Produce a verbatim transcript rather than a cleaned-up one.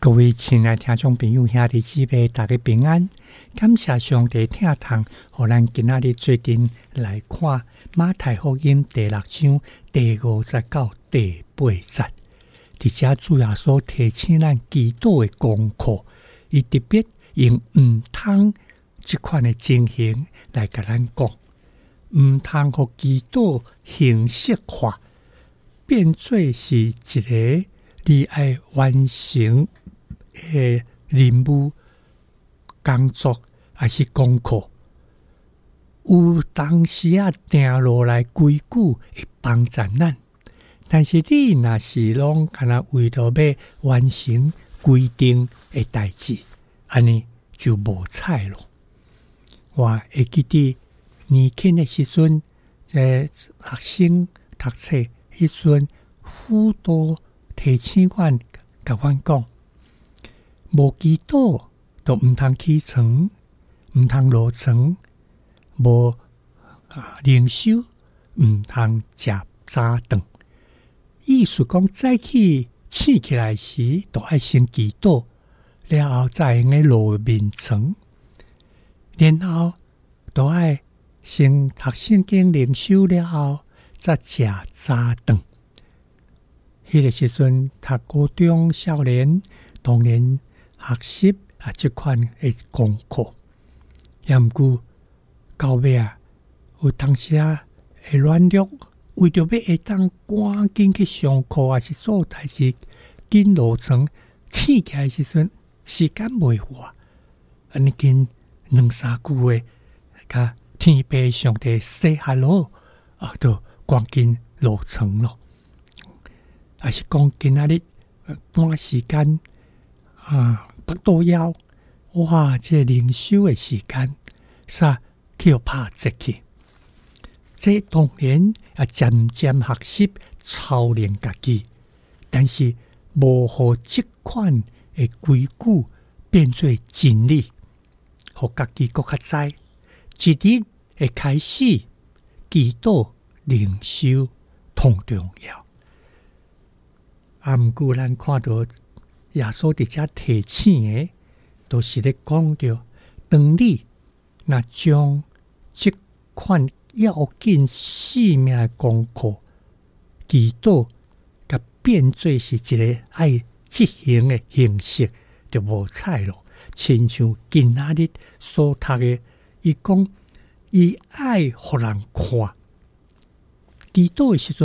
各位亲爱听众朋友兄弟姊妹大家平安，感谢上帝听堂，互咱今仔日最近来看马太福音第六章第五十到第八节。伫遮主要所提醒咱祈祷的功课，伊特别用毋通即款的情形来甲咱讲，毋通互祈祷形式化，变做是一个你爱完成的任务、工作还是功课，有当时啊定落来规矩会帮助咱，但是你若是拢敢若为着要完成规定的代志，安尼就无彩咯。我会记得年轻的时阵，呃，学生读册迄阵，辅导提醒阮，甲阮讲。无祈祷都毋通起床，毋通落床，无啊灵修，毋通食早顿。意思讲早起醒起来时，都爱先祈祷，了后再用个落眠床，然后都爱先读圣经灵修了后，再食早顿。迄个时阵读高中少年，当然。学习啊，即款的功课，也毋过到尾啊，有当时啊会软弱，为着要会当赶紧去上课，还是做代志紧落床，醒起来时阵时间袂活，安尼紧两三句话，甲天父上帝 say hello 啊，就赶紧落床咯。还是讲今仔日短时间啊。腹肚枵，哇！这灵修的时间，煞去互拍折去。这当然也渐渐学习操练家己，但是无互即款的规矩变做真理，互家己更较知，一日会开始祈祷灵修同重要。啊，毋过咱看到。耶稣伫遮提醒的，都是咧讲着，当你若将即款要紧性命的功课、祈祷，甲变做是一个爱执行的形式，就无彩咯。亲像今仔日所读的，伊讲伊爱互人看，祈祷的时阵。